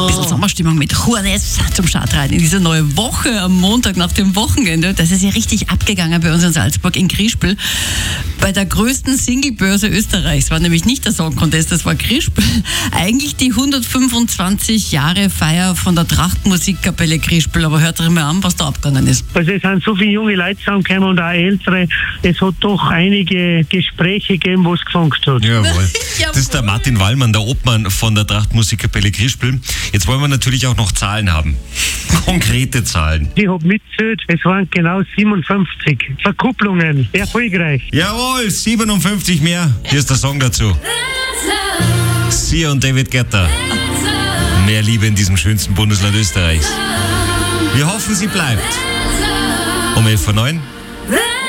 Bisschen Sommerstimmung mit Juanes zum Start rein in diese neue Woche am Montag nach dem Wochenende. Das ist ja richtig abgegangen bei uns in Salzburg in Krispl. Bei der größten Singlebörse Österreichs war nämlich nicht der Song Contest, das war Krispl. Eigentlich die 125 Jahre Feier von der Trachtmusikkapelle Krispl. Aber hört euch mal an, was da abgegangen ist. Also es sind so viele junge Leute zusammengekommen und auch ältere. Es hat doch einige Gespräche gegeben, wo es gefunkt hat. Jawohl. Das ist der Martin Wallmann, der Obmann von der Trachtmusikkapelle Krispl. Jetzt wollen wir natürlich auch noch Zahlen haben. Konkrete Zahlen. Ich habe mitgezählt, es waren genau 57 Verkupplungen. Erfolgreich. Jawohl, 57 mehr. Hier ist der Song dazu. Sia und David Guetta. Mehr Liebe in diesem schönsten Bundesland Österreichs. Wir hoffen, sie bleibt. Um 11:09 Uhr.